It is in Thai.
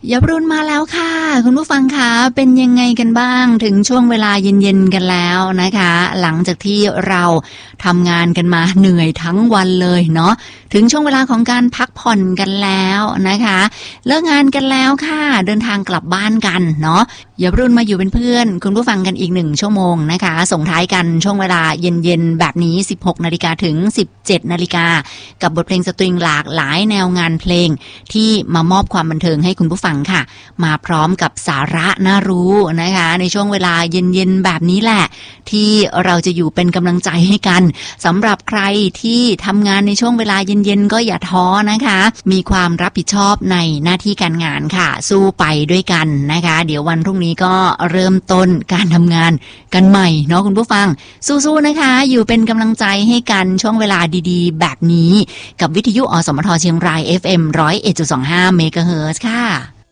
ยบรุนมาแล้วค่ะคุณผู้ฟังคะเป็นยังไงกันบ้างถึงช่วงเวลาเย็นๆกันแล้วนะคะหลังจากที่เราทำงานกันมาเหนื่อยทั้งวันเลยเนาะถึงช่วงเวลาของการพักผ่อนกันแล้วนะคะเลิกงานกันแล้วค่ะเดินทางกลับบ้านกันเนาะยบรุนมาอยู่เป็นเพื่อนคุณผู้ฟังกันอีก1ชั่วโมงนะคะส่งท้ายกันช่วงเวลาเย็นๆแบบนี้ 16 นาฬิกาถึง 17 นาฬิกากับบทเพลงสตริงหลากหลายแนวงานเพลงที่มามอบความบันเทิงให้คุณผู้ฟังค่ะมาพร้อมกับสาระน่ารู้นะคะในช่วงเวลาเย็นๆแบบนี้แหละที่เราจะอยู่เป็นกำลังใจให้กันสำหรับใครที่ทำงานในช่วงเวลาเย็นๆก็อย่าท้อนะคะมีความรับผิดชอบในหน้าที่การงานค่ะสู้ไปด้วยกันนะคะเดี๋ยววันพรุ่งนี้ก็เริ่มต้นการทำงานกันใหม่เนาะคุณผู้ฟังสู้ๆนะคะอยู่เป็นกำลังใจให้กันช่วงเวลาดีๆแบบนี้กับวิทยุอสมทเชียงราย FM 101.25 เมกะเฮิรตซ์ค่ะ